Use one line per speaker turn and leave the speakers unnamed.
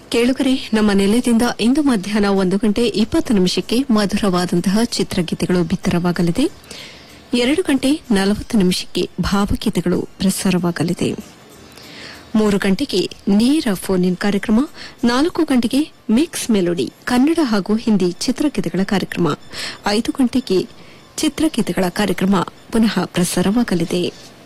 ಕೇಳುಗರೆ, ನಮ್ಮ ನೆಲೆಯಿಂದ ಇಂದು ಮಧ್ಯಾಹ್ನ 1:20 ಮಧುರವಾದಂತಹ ಚಿತ್ರಗೀತೆಗಳು ಬಿತ್ತರವಾಗಲಿದೆ. 2:40 ಭಾವಗೀತೆಗಳು ಪ್ರಸಾರವಾಗಲಿದೆ. 3 ನೇರ ಫೋನ್ ಇನ್ ಕಾರ್ಯಕ್ರಮ. 4 ಮಿಕ್ಸ್ ಮೆಲೋಡಿ ಕನ್ನಡ ಹಾಗೂ ಹಿಂದಿ ಚಿತ್ರಗೀತೆಗಳ ಕಾರ್ಯಕ್ರಮ. 5 ಚಿತ್ರಗೀತೆಗಳ ಕಾರ್ಯಕ್ರಮ ಪುನಃ ಪ್ರಸಾರವಾಗಲಿದೆ.